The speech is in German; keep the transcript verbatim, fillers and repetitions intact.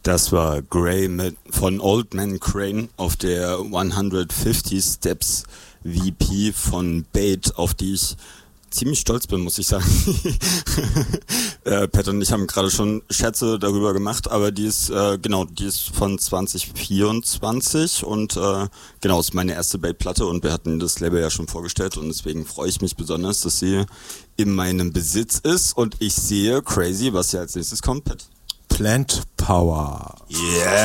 Das war Grey mit, von Old Man Crane auf der hundertfünfzig Steps V P von Bait, auf die ich ziemlich stolz bin, muss ich sagen. äh, Pat und ich haben gerade schon Scherze darüber gemacht, aber die ist, äh, genau, die ist von zwanzig vierundzwanzig und äh, genau, ist meine erste Bait-Platte und wir hatten das Label ja schon vorgestellt und deswegen freue ich mich besonders, dass sie in meinem Besitz ist und ich sehe Crazy, was ja als nächstes kommt, Pat. Plant Power. Yeah!